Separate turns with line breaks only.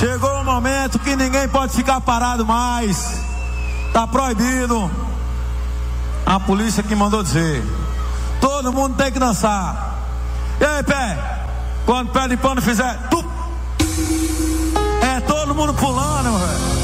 Chegou um momento que ninguém pode ficar parado mais. Tá proibido. A polícia que mandou dizer: todo mundo tem que dançar. E aí, pé? Quando o pé de pano fizer, é todo mundo pulando, velho.